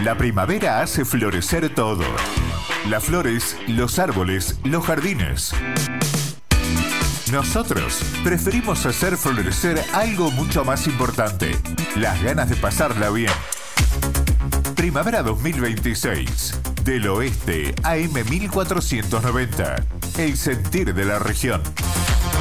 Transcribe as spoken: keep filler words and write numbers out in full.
La primavera hace florecer todo. Las flores, los árboles, los jardines. Nosotros preferimos hacer florecer algo mucho más importante: las ganas de pasarla bien. Primavera dos mil veintiséis. Del Oeste, A M mil cuatrocientos noventa. El sentir de la región.